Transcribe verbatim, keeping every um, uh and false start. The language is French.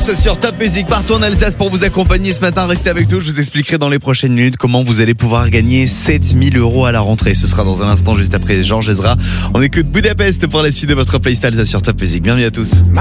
Alsace sur Top Music, partout en Alsace pour vous accompagner ce matin. Restez avec nous, je vous expliquerai dans les prochaines minutes comment vous allez pouvoir gagner sept mille euros à la rentrée. Ce sera dans un instant juste après Georges Ezra. On écoute Budapest pour la suite de votre playlist Alsace sur Top Music. Bienvenue à tous.